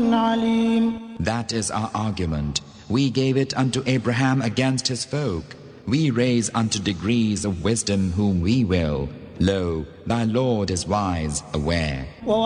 عليم. That is our argument. We gave it unto Abraham against his folk. We raise unto degrees of wisdom whom we will. Lo, thy Lord is wise, aware.